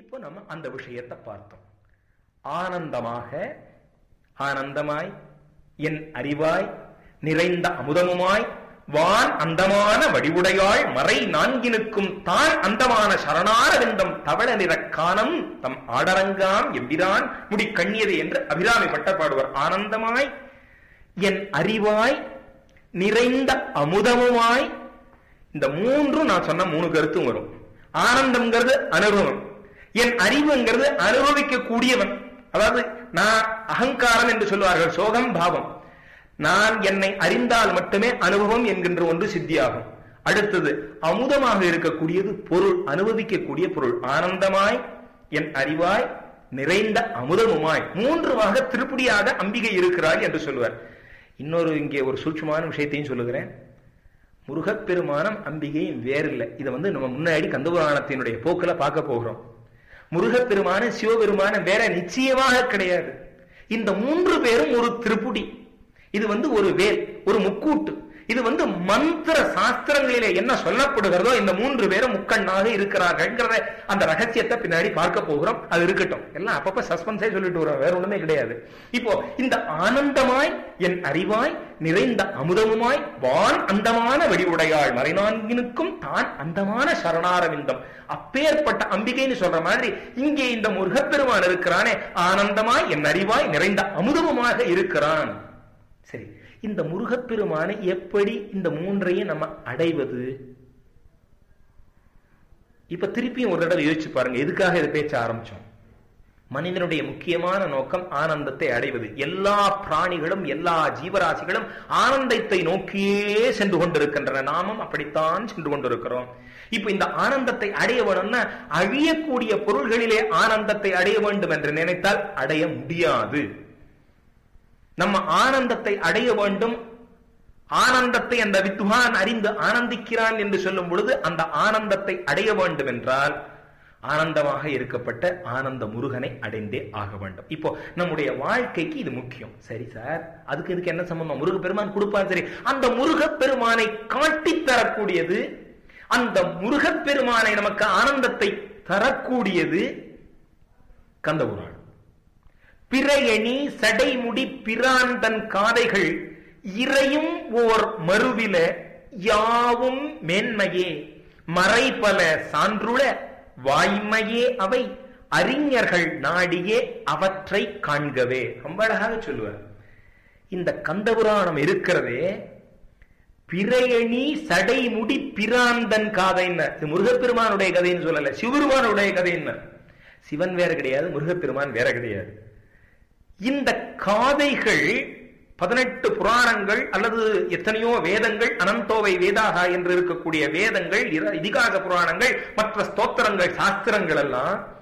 இப்போ நம்ம அந்த விஷயத்தை பார்த்தோம். ஆனந்தமாக, ஆனந்தமாய், என் அறிவாய், நிறைந்த அமுதமுமாய், வான் அந்தமான வடிவுடையாள், மறை நான்கினுக்கும் தான் அந்தமான சரணாரவிந்தம் தவள நிற காணம் தம் ஆடரங்காம் எவ்விரான் முடி கண்ணியது என்று அபிராமி பட்டர் பாடுவார். ஆனந்தமாய், என் அறிவாய், நிறைந்த அமுதமுமாய், இந்த மூன்றும் நான் சொன்ன 3 கருத்தும் வரும். ஆனந்தம்ங்கிறது அனுபவம், என் அறிவுங்கிறது அனுபவிக்க கூடியவன். அதாவது நான் அகங்காரம் என்று சொல்வார்கள், சோகம் பாவம். நான் என்னை அறிந்தால் மட்டுமே அனுபவம் என்கின்ற ஒன்று சித்தியாகும். அடுத்தது அமுதமாக இருக்கக்கூடியது பொருள், அனுபவிக்கக்கூடிய பொருள். ஆனந்தமாய், என் அறிவாய், நிறைந்த அமுதமுமாய், 3 திருப்படியாக அம்பிகை இருக்கிறாள் என்று சொல்லுவார். இன்னொரு இங்கே ஒரு சூட்சமான விஷயத்தையும் சொல்லுகிறேன். முருகப்பெருமானம் அம்பிகையும் வேறில்லை. இதை நம்ம முன்னாடி கந்தபுராணத்தினுடைய போக்குல பார்க்க போகிறோம். முருகப்பெருமான சிவபெருமான வேற நிச்சயமாக கிடையாது. இந்த 3 பேரும் ஒரு திருப்புடி. இது ஒரு வேல், ஒரு முக்கூட்டு. இது மந்திர சாஸ்திரங்களிலே என்ன சொல்லப்படுகிறதோ இந்த 3 பேரும் முக்கண்ணாக இருக்கிறார்கள். அந்த ரகசியத்தை பின்னாடி பார்க்க போகிறோம். அது இருக்கட்டும், எல்லாம் அப்பப்ப சஸ்பென்ஸே சொல்லிட்டு வரோம், வேற ஒண்ணுமே கிடையாது. இப்போ இந்த ஆனந்தமாய், என் அறிவாய், நிறைந்த அமுதமுமாய், வான் அந்தமான வடிவுடையாள், மறைநான்கினுக்கும் தான் அந்தமான சரணாரவிந்தம். அப்பேற்பட்ட அம்பிகைன்னு சொல்ற மாதிரி இங்கே இந்த முருகப்பெருமான் இருக்கிறானே, ஆனந்தமாய், என் அறிவாய், நிறைந்த அமுதமுமாக இருக்கிறான். சரி, இந்த முருகப்பெருமானை எப்படி இந்த 3ஐயும் நம்ம அடைவது? இப்ப திருப்பியும் ஒரு தடவை யோசிச்சு பாருங்க, எதுக்காக இதை பேச்ச ஆரம்பிச்சோம். மனிதனுடைய முக்கியமான நோக்கம் ஆனந்தத்தை அடைவது. எல்லா பிராணிகளும், எல்லா ஜீவராசிகளும் ஆனந்தத்தை நோக்கியே சென்று கொண்டிருக்கின்றன. நாமும் அப்படித்தான் சென்று கொண்டிருக்கிறோம். இப்ப இந்த ஆனந்தத்தை அடைய வேணும்னா அழியக்கூடிய பொருள்களிலே ஆனந்தத்தை அடைய வேண்டும் என்று நினைத்தால் அடைய முடியாது. நம்ம ஆனந்தத்தை அடைய வேண்டும். ஆனந்தத்தை அந்த வித்வான் அறிந்து ஆனந்திக்கிறான் என்று சொல்லும் பொழுது அந்த ஆனந்தத்தை அடைய வேண்டும் என்றால் ஆனந்தமாக இருக்கப்பட்ட ஆனந்த முருகனை அடைந்தே ஆக வேண்டும். இப்போ நம்முடைய வாழ்க்கைக்கு இது முக்கியம். சரி சார், அதுக்கு என்ன சம்பந்தம்? முருகப்பெருமான் கொடுப்பார். சரி, அந்த முருகப்பெருமானை காட்டித் தரக்கூடியது, அந்த முருகப்பெருமானை நமக்கு ஆனந்தத்தை தரக்கூடியது கந்தபுராணம். பிறையணி சடைமுடி பிராந்தன் காதைகள் இறையும் ஓர் மறுவில யாவும் மேன்மையே மறைபல சான்றுள வாய்மையே அவை அறிஞர்கள் நாடியே அவற்றை காண்கவே. ரொம்ப அழகாக சொல்லுவார். இந்த கந்தபுராணம் இருக்கிறதே, பிறையணி சடைமுடி பிராந்தன் காதைன்னு, முருகப்பெருமானுடைய கதைன்னு சொல்லல, சிவபெருமானுடைய கதைன்னு. சிவன் வேற கிடையாது, முருகப்பெருமான் வேற கிடையாது. இந்த காதைகள் 18 புராணங்கள் அல்லது எத்தனையோ வேதங்கள், அனந்தோவை வேதாகா என்று இருக்கக்கூடிய வேதங்கள், இதிகாச புராணங்கள், மற்ற ஸ்தோத்திரங்கள், சாஸ்திரங்கள் எல்லாம்